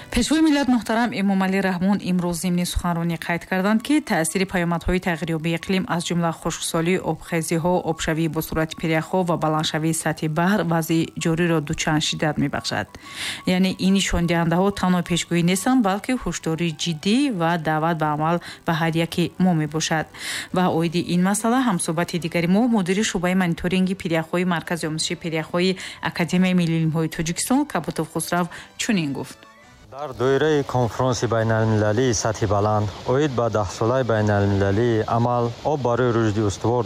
пешвои миллат муҳтарам Эмомалӣ Раҳмон имрӯз зимни суханронӣ қайд карданд, ки таъсири паёмадҳои тағйирёбии иқлим аз ҷумла хушксолӣ, обхезиҳо, обшавӣ бо сурати пиряхҳо ва баландшавии сатҳи баҳр вазъи ҷориро дучанд шиддат мебахшад. Яъне ин нишондиҳандаҳо танҳо пешгӯӣ нестанд, балки ҳушдории ҷиддӣ ва даъват ба амал ба ҳар яки мо мебошад. ва оиди ин масъала ҳамсӯҳбати дигари мо мудири шуъбаи мониторинги пиряхҳои маркази омӯзиши пиряхҳои Академияи Миллии илмҳои Тоҷикистон Капутов Хусрав чунин гуфт. дар доираи конфронси байналмилалии сатҳи баланд оид ба 10-солаи байналмилалии амал об барои рушди устувор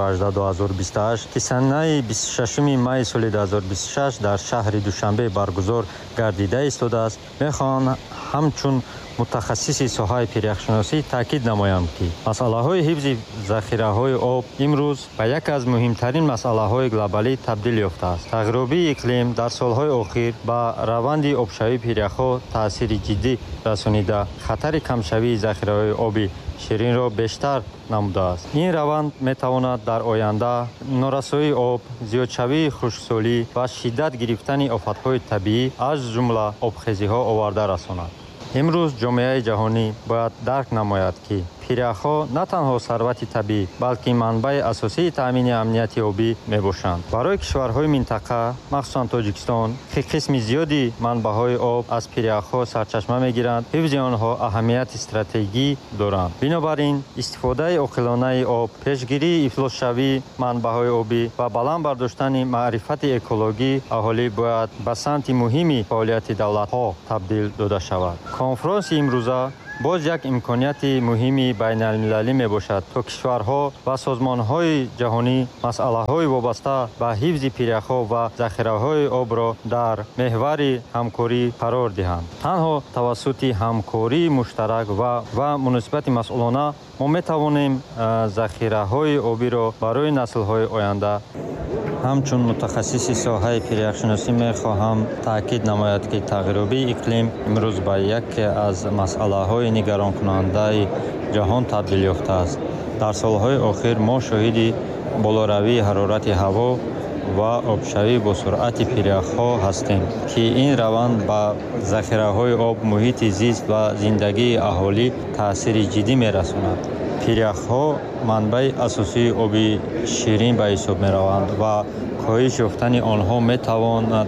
2018-2028 ки санаи 26 майи соли 2026 дар шаҳри Душанбе баргузор гардида истодааст, мехоҳанд ҳамчун мутахассиси соҳаи пиряхшиносӣ таъкид намоям, ки масъалаҳои ҳифзи захираҳои об имрӯз ба яке аз муҳимтарин масъалаҳои глобалӣ табдил ёфтааст. тағйирёбии иқлим дар солҳои охир ба раванди обшавии пиряхҳо таъсири ҷиддӣ расонида хатари камшавии захираҳои оби ширинро бештар намудааст. ин раванд метавонад дар оянда норасоии об, зиёдшавии хушксолӣ ва шиддат гирифтани офатҳои табиӣ аз ҷумла обхезиҳо оварда расонад. имрӯз ҷомеаи ҷаҳонӣ бояд дарк намояд, ки пиряхҳо на танҳо сарвати табиӣ, балки манбаи асосии таъмини амнияти обӣ мебошанд. барои кишварҳои минтақа, махсусан Тоҷикистон, ки қисми зиёди манбаъҳои об аз пиряхҳо сарчашма мегиранд, ҳифзи онҳо аҳамияти стратегӣ доранд. бинобар ин истифодаи оқилонаи об, пешгирии ифлосшавии манбаъҳои обӣ ва баланд бардоштани маърифати экологӣ аҳолӣ бояд ба самти муҳими фаъолияти давлатҳо табдил дода шавад. конфронси имрӯза боз як имконияти муҳими байналмилалӣ мебошад, то кишварҳо ва созмонҳои ҷаҳонӣ масъалаҳои вобаста ба ҳифзи пиряхҳо ва захираҳои обро дар меҳвари ҳамкорӣ қарор диҳанд. танҳо тавассути ҳамкории муштарак ва муносибати масъулона мо метавонем захираҳои обиро барои наслҳои оянда. ҳамчун мутахассиси соҳаи пиряхшиносӣ мехоҳам таъкид намояд, ки тағйирёбии иқлим имрӯз ба яке аз масъалаҳои нигаронкунандаи ҷаҳон табдил ёфтааст. дар солҳои охир мо шоҳиди болоравии ҳарорати ҳаво ва обшавӣ бо суръати пиряхҳо ҳастем, ки ин раванд ба захираҳои об, муҳити зист ва зиндагии аҳолӣ таъсири ҷиддӣ мерасонад. пиряхҳо манбаи асосии оби ширин ба ҳисоб мераванд ва коҳиш ёфтани онҳо метавонад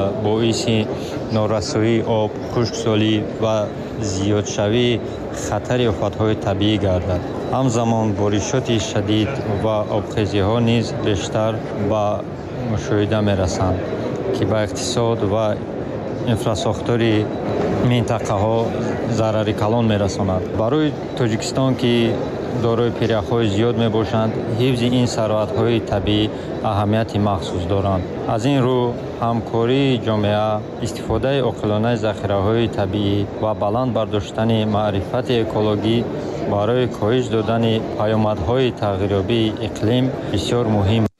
боиси норасоии об, хушксолӣ ва зиёдшавии хатари офатҳои табиӣ гардад. ҳамзамон боришоти шадид ва обхезиҳо низ бештар ба мушоҳида мерасанд, ки ба иқтисод ва инфрасохтури минтақаҳо зарари калон мерасонад. барои Тоҷикистон, ки дорои пиряхҳои зиёд мебошанд, ҳифзи ин сарватҳои табиӣ аҳамияти махсус доранд. аз ин рӯ ҳамкории ҷомеа, истифодаи оқилонаи захираҳои табиӣ ва баланд бардоштани маърифати экологӣ барои коҳиш додани паёмадҳои тағйирёбии иқлим бисёр муҳим